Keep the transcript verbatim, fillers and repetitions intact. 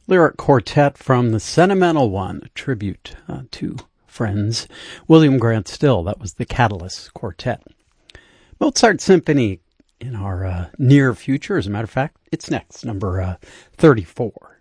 Lyric quartet from the Sentimental One, a tribute uh, to friends. William Grant Still, that was the Catalyst Quartet. Mozart Symphony in our uh, near future, as a matter of fact, it's next, number uh, thirty-four.